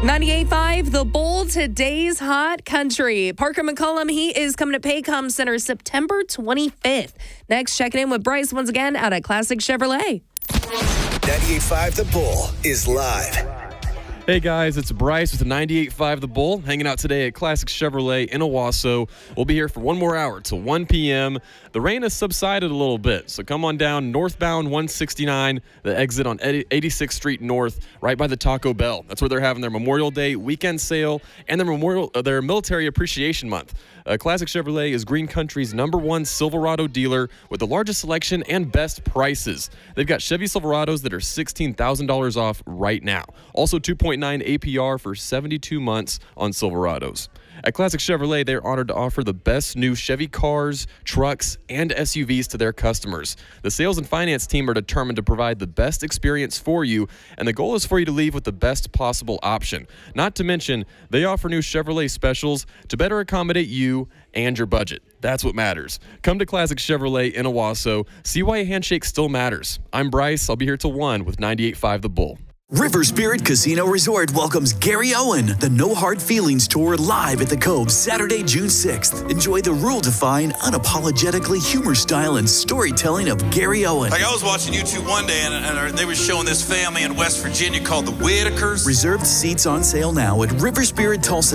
98.5, The Bull, today's hot country. Parker McCollum, he is coming to Paycom Center September 25th. Next, checking in with Bryce once again out at Classic Chevrolet. 98.5 The Bull is live. Hey guys, it's Bryce with 98.5 The Bull, hanging out today at Classic Chevrolet in Owasso. We'll be here for one more hour till 1 p.m. The rain has subsided a little bit, so come on down northbound 169, the exit on 86th Street North, right by the Taco Bell. That's where they're having their Memorial Day weekend sale and their Military Appreciation Month. Classic Chevrolet is Green Country's #1 Silverado dealer with the largest selection and best prices. They've got Chevy Silverados that are $16,000 off right now. Also 2.9 APR for 72 months on Silverados. At Classic Chevrolet, they're honored to offer the best new Chevy cars, trucks, and SUVs to their customers. The sales and finance team are determined to provide the best experience for you, and the goal is for you to leave with the best possible option. Not to mention, they offer new Chevrolet specials to better accommodate you and your budget. That's what matters. Come to Classic Chevrolet in Owasso. See why a handshake still matters. I'm Bryce. I'll be here till 1 with 98.5 The Bull. River Spirit Casino Resort welcomes Gary Owen, the No Hard Feelings Tour, live at the Cove Saturday, June 6th. Enjoy the rule-defying, unapologetically humor style and storytelling of Gary Owen. Like, I was watching YouTube one day, and they were showing this family in West Virginia called the Whitakers. Reserved seats on sale now at River Spirit Tulsa.